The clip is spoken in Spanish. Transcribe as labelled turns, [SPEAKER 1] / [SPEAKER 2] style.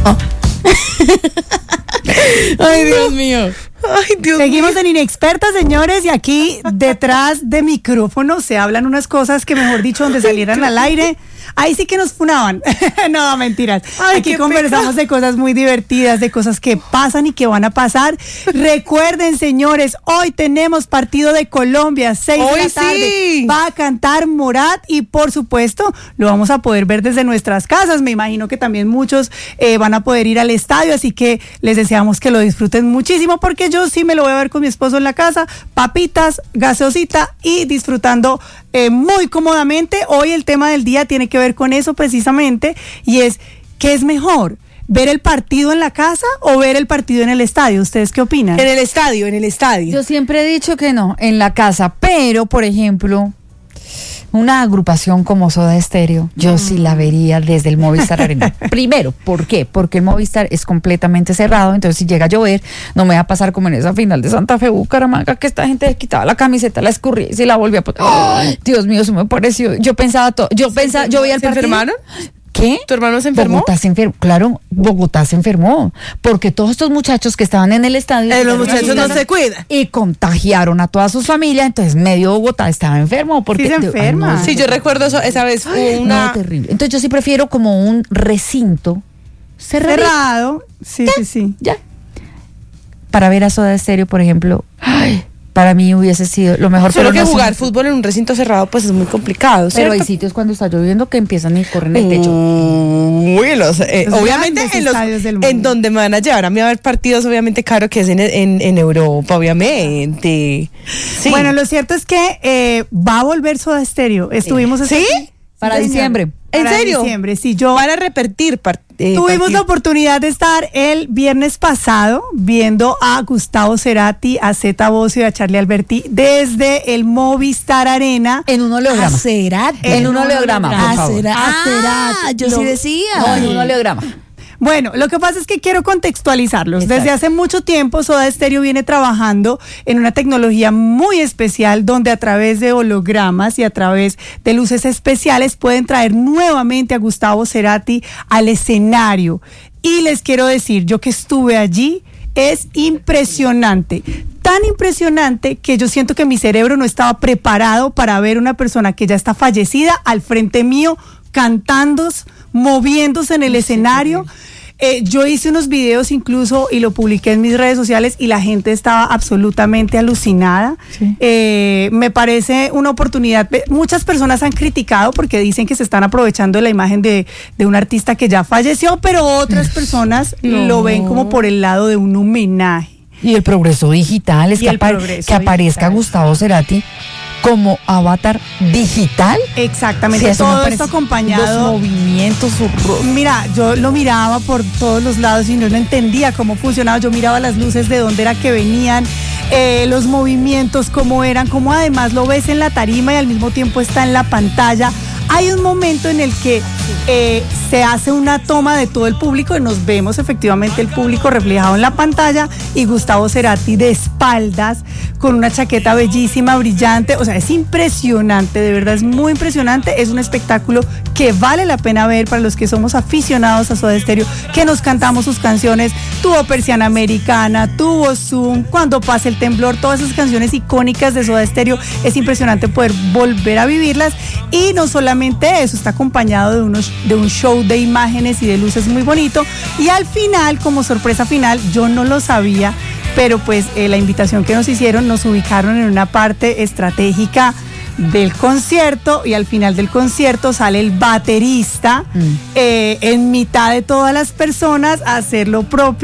[SPEAKER 1] Ay, Dios mío.
[SPEAKER 2] Ay, Dios
[SPEAKER 3] Seguimos
[SPEAKER 2] mío.
[SPEAKER 3] en Inexpertas, señores, y aquí detrás de micrófono se hablan unas cosas que, mejor dicho, donde salieran al aire, ahí sí que nos funaban. No, mentiras.
[SPEAKER 2] Ay,
[SPEAKER 3] Aquí
[SPEAKER 2] qué
[SPEAKER 3] conversamos de cosas muy divertidas, de cosas que pasan y que van a pasar. Recuerden, señores, hoy tenemos partido de Colombia, 6 de
[SPEAKER 2] Hoy
[SPEAKER 3] la tarde.
[SPEAKER 2] sí.
[SPEAKER 3] Va a cantar Morat y, por supuesto, lo vamos a poder ver desde nuestras casas. Me imagino que también muchos van a poder ir al estadio, así que les deseamos que lo disfruten muchísimo, porque yo sí me lo voy a ver con mi esposo en la casa, papitas, gaseosita y disfrutando muy cómodamente. Hoy el tema del día tiene que ver con eso precisamente, y es, ¿qué es mejor? ¿Ver el partido en la casa o ver el partido en el estadio? ¿Ustedes qué opinan?
[SPEAKER 2] En el estadio.
[SPEAKER 1] Yo siempre he dicho que no, en la casa, pero, por ejemplo, una agrupación como Soda Stereo, yo sí la vería desde el Movistar Arena. Primero, ¿por qué? Porque el Movistar es completamente cerrado, entonces si llega a llover, no me va a pasar como en esa final de Santa Fe, Bucaramanga, que esta gente quitaba la camiseta, la escurría y se la volvía a poner. ¡Ay, Dios mío, eso me pareció! Yo pensaba todo, yo veía el
[SPEAKER 2] ¿Se
[SPEAKER 1] partido.
[SPEAKER 2] enfermaron?
[SPEAKER 1] ¿Qué?
[SPEAKER 2] ¿Tu hermano se enfermó?
[SPEAKER 1] Bogotá se enfermó, claro, Bogotá se enfermó, porque todos estos muchachos que estaban en el estadio,
[SPEAKER 2] Los muchachos no se cuidan.
[SPEAKER 1] y contagiaron a todas sus familias, entonces medio Bogotá estaba enfermo, porque
[SPEAKER 3] Sí se enferma.
[SPEAKER 2] Sí, yo recuerdo eso, esa vez hubo una...
[SPEAKER 1] no, terrible. Entonces yo sí prefiero como un recinto
[SPEAKER 3] Cerrado. Sí, sí, sí.
[SPEAKER 1] ya. Para ver a Soda Stereo, por ejemplo, ay, para mí hubiese sido lo mejor.
[SPEAKER 2] Solo
[SPEAKER 1] pero
[SPEAKER 2] que
[SPEAKER 1] no
[SPEAKER 2] jugar
[SPEAKER 1] sé.
[SPEAKER 2] fútbol en un recinto cerrado pues es muy complicado,
[SPEAKER 1] Pero hay
[SPEAKER 2] ¿cierto?
[SPEAKER 1] sitios cuando está lloviendo que empiezan y corren el techo.
[SPEAKER 2] Uy, obviamente
[SPEAKER 3] grandes
[SPEAKER 2] en los
[SPEAKER 3] estadios del mundo.
[SPEAKER 2] en donde me van a llevar a mí a ver partidos, obviamente, claro que es en Europa, obviamente. Sí.
[SPEAKER 3] Bueno, lo cierto es que va a volver Soda Stereo. Estuvimos
[SPEAKER 2] ¿Sí?
[SPEAKER 1] Para
[SPEAKER 3] señor.
[SPEAKER 1] diciembre.
[SPEAKER 2] ¿En
[SPEAKER 3] Para
[SPEAKER 2] serio?
[SPEAKER 3] diciembre, sí. Yo
[SPEAKER 2] Van a repetir
[SPEAKER 3] tuvimos
[SPEAKER 2] partidos.
[SPEAKER 3] la oportunidad de estar el viernes pasado viendo a Gustavo Cerati, a Zeta Bosio y a Charlie Alberti desde el Movistar Arena.
[SPEAKER 1] En un oleograma.
[SPEAKER 2] Cerati.
[SPEAKER 1] En un oleograma, por favor.
[SPEAKER 2] Yo sí decía.
[SPEAKER 1] No, en un oleograma.
[SPEAKER 3] Bueno, lo que pasa es que quiero contextualizarlos.
[SPEAKER 1] Exacto.
[SPEAKER 3] Desde hace mucho tiempo Soda Stereo viene trabajando en una tecnología muy especial donde a través de hologramas y a través de luces especiales pueden traer nuevamente a Gustavo Cerati al escenario. Y les quiero decir, yo que estuve allí, es impresionante. Tan impresionante que yo siento que mi cerebro no estaba preparado para ver una persona que ya está fallecida al frente mío, cantando, moviéndose en el escenario. Yo hice unos videos incluso y lo publiqué en mis redes sociales y la gente estaba absolutamente alucinada.
[SPEAKER 1] Sí.
[SPEAKER 3] Me parece una oportunidad. Muchas personas han criticado porque dicen que se están aprovechando de la imagen de un artista que ya falleció, pero otras personas lo ven como por el lado de un homenaje.
[SPEAKER 1] Y el progreso digital es
[SPEAKER 3] Y el progreso
[SPEAKER 1] que aparezca
[SPEAKER 3] digital.
[SPEAKER 1] Gustavo Cerati como avatar digital.
[SPEAKER 3] Exactamente,
[SPEAKER 1] Sí, eso me
[SPEAKER 3] todo
[SPEAKER 1] parece.
[SPEAKER 3] esto acompañado.
[SPEAKER 1] Los movimientos, su rostro.
[SPEAKER 3] Mira, yo lo miraba por todos los lados y no entendía cómo funcionaba. Yo miraba las luces de dónde era que venían, los movimientos, cómo eran, cómo además lo ves en la tarima y al mismo tiempo está en la pantalla. Hay un momento en el que se hace una toma de todo el público y nos vemos efectivamente el público reflejado en la pantalla y Gustavo Cerati de espaldas con una chaqueta bellísima, brillante. O sea, es impresionante, de verdad es muy impresionante. Es un espectáculo que vale la pena ver para los que somos aficionados a Soda Stereo, que nos cantamos sus canciones. Tuvo Persiana Americana, tuvo Zoom, Cuando pase el temblor, todas esas canciones icónicas de Soda Stereo. Es impresionante poder volver a vivirlas y no solamente eso, está acompañado de un show de imágenes y de luces muy bonito. Y al final, como sorpresa final, yo no lo sabía, pero pues la invitación que nos hicieron, nos ubicaron en una parte estratégica del concierto y al final del concierto sale el baterista en mitad de todas las personas a hacer lo propio.